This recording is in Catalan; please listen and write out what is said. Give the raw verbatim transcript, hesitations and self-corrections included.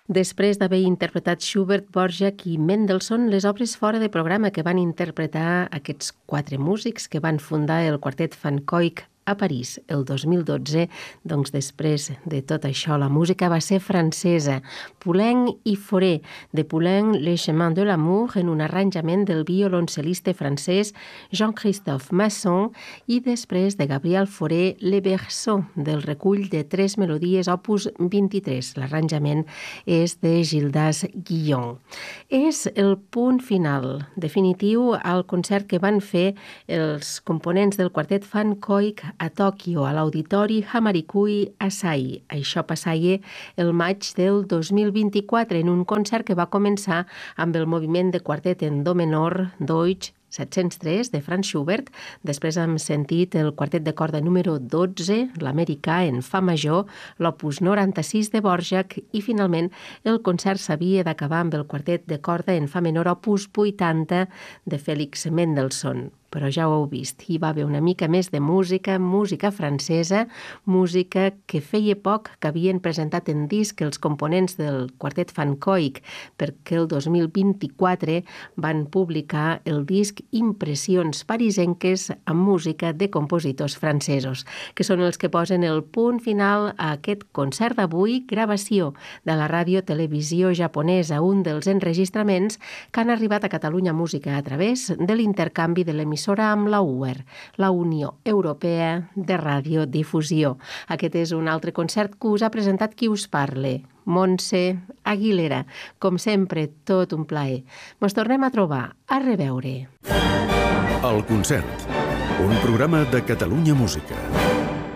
Després d'haver interpretat Schubert, Dvořák i Mendelssohn, les obres fora de programa que van interpretar aquests quatre músics que van fundar el quartet Van Cuyk a París el dos mil dotze, doncs després de tot això la música va ser francesa. Poulenc i Fauré, de Poulenc, Le Chemin de l'amour, en un arranjament del violoncel·lista francès Jean-Christophe Masson, i després de Gabriel Fauré, Le Berceau, del recull de tres melodies opus vint-i-tres. L'arranjament és de Gildas Guillon. És el punt final definitiu al concert que van fer els components del quartet Van Cuyk a Tòquio, a l'Auditori Hamarikui Asahi. Això passaia el maig del dos mil vint-i-quatre en un concert que va començar amb el moviment de quartet en do menor Deutsch set-cents tres de Franz Schubert. Després hem sentit el quartet de corda número dotze, l'americà en fa major, l'opus noranta-sis de Dvořák, i finalment el concert s'havia d'acabar amb el quartet de corda en fa menor opus vuitanta de Félix Mendelssohn. Però ja ho heu vist, hi va haver una mica més de música, música francesa, música que feia poc que havien presentat en disc els components del quartet Van Cuyk, perquè el dos mil vint-i-quatre van publicar el disc Impressions parisenques amb música de compositors francesos, que són els que posen el punt final a aquest concert d'avui, gravació de la ràdio-televisió japonesa, un dels enregistraments que han arribat a Catalunya Música a través de l'intercanvi de l'emissora amb la U E R, la Unió Europea de Radiodifusió. Aquest és un altre concert que us ha presentat qui us parle, Montse Aguilera. Com sempre, tot un plaer. Mos tornem a trobar. A reveure. El concert, un programa de Catalunya Música.